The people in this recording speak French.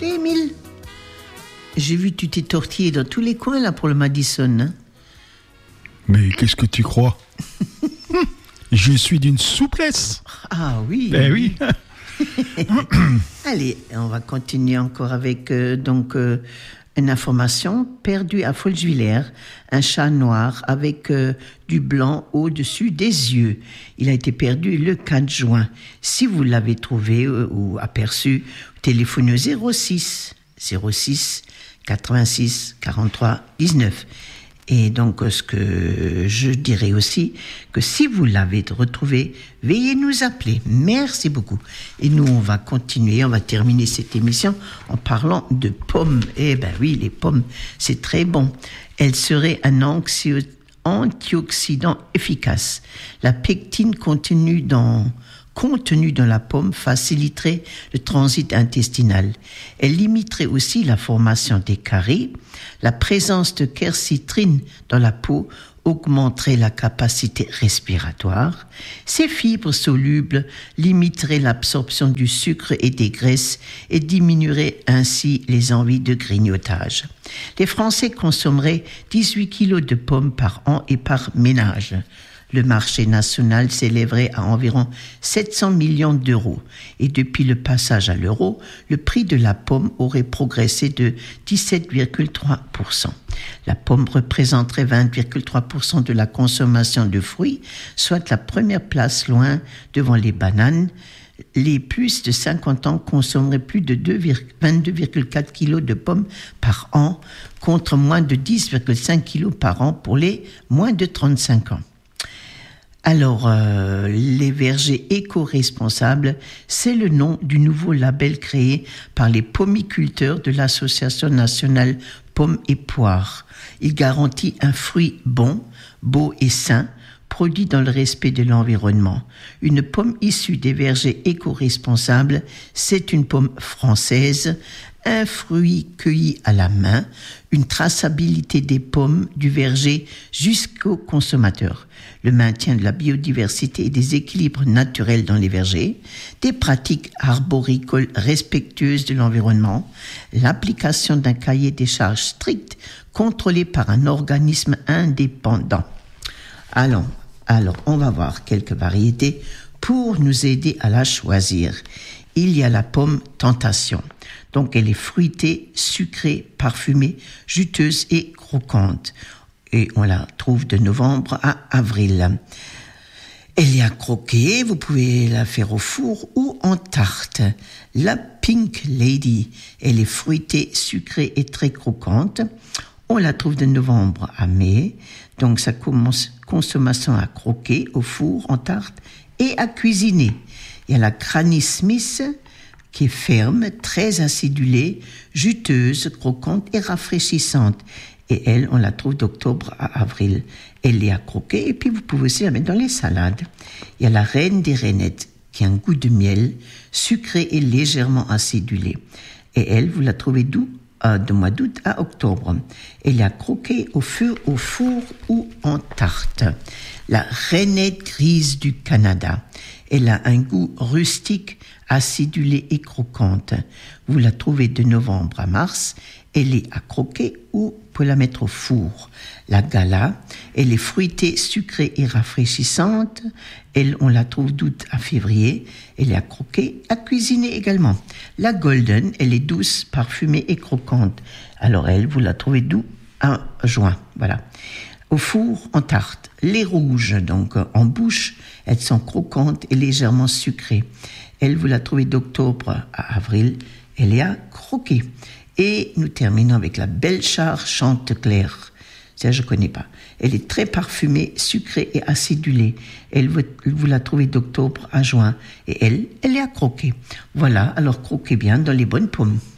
appelé, Émile? J'ai vu que tu t'es tortillé dans tous les coins, là, pour le Madison. Hein? Mais qu'est-ce que tu crois? Je suis d'une souplesse. Ah oui. Eh oui. Allez, on va continuer encore avec une information perdue à Folgevillers, un chat noir avec du blanc au-dessus des yeux. Il a été perdu le 4 juin. Si vous l'avez trouvé ou aperçu, téléphonez au 06 86 43 19. Et donc, ce que je dirais aussi, que si vous l'avez retrouvé, veuillez nous appeler. Merci beaucoup. Et nous, on va continuer, on va terminer cette émission en parlant de pommes. Eh ben oui, les pommes, c'est très bon. Elles seraient un antioxydant efficace. La pectine contenue dans la pomme faciliterait le transit intestinal. Elle limiterait aussi la formation des caries. La présence de quercitrine dans la peau augmenterait la capacité respiratoire. Ces fibres solubles limiteraient l'absorption du sucre et des graisses et diminueraient ainsi les envies de grignotage. Les Français consommeraient 18 kilos de pommes par an et par ménage. Le marché national s'élèverait à environ 700 millions d'euros. Et depuis le passage à l'euro, le prix de la pomme aurait progressé de 17,3%. La pomme représenterait 20,3% de la consommation de fruits, soit la première place loin devant les bananes. Les plus de 50 ans consommeraient plus de 22,4 kilos de pommes par an, contre moins de 10,5 kilos par an pour les moins de 35 ans. Alors, les vergers éco-responsables, c'est le nom du nouveau label créé par les pommiculteurs de l'Association nationale Pommes et Poires. Il garantit un fruit bon, beau et sain, produit dans le respect de l'environnement. Une pomme issue des vergers éco-responsables, c'est une pomme française, un fruit cueilli à la main, une traçabilité des pommes du verger jusqu'au consommateur, le maintien de la biodiversité et des équilibres naturels dans les vergers, des pratiques arboricoles respectueuses de l'environnement, l'application d'un cahier des charges strict contrôlé par un organisme indépendant. Alors, on va voir quelques variétés pour nous aider à la choisir. Il y a la pomme Tentation. Donc, elle est fruitée, sucrée, parfumée, juteuse et croquante. Et on la trouve de novembre à avril. Elle est à croquer, vous pouvez la faire au four ou en tarte. La Pink Lady, elle est fruitée, sucrée et très croquante. On la trouve de novembre à mai. Donc, ça commence consommation à croquer, au four, en tarte et à cuisiner. Il y a la Granny Smith, qui est ferme, très acidulée, juteuse, croquante et rafraîchissante. Et elle, on la trouve d'octobre à avril. Elle est à croquer et puis vous pouvez aussi la mettre dans les salades. Il y a la Reine des Rainettes, qui a un goût de miel, sucré et légèrement acidulé. Et elle, vous la trouvez de mois d'août à octobre. Elle est à croquer au feu, au four ou en tarte. La Rainette grise du Canada. Elle a un goût rustique, acidulé et croquante. Vous la trouvez de novembre à mars. Elle est à croquer ou pour la mettre au four. La Gala, elle est fruitée, sucrée et rafraîchissante. Elle, on la trouve d'août à février. Elle est à croquer, à cuisiner également. La Golden, elle est douce, parfumée et croquante. Alors elle, vous la trouvez d'août à juin. Voilà. Au four, en tarte. Les rouges, donc en bouche, elles sont croquantes et légèrement sucrées. Elle, vous la trouvez d'octobre à avril. Elle est à croquer. Et nous terminons avec la Belchar Chanteclair. Ça, je ne connais pas. Elle est très parfumée, sucrée et acidulée. Elle, vous la trouvez d'octobre à juin. Et elle est à croquer. Voilà, alors croquez bien dans les bonnes pommes.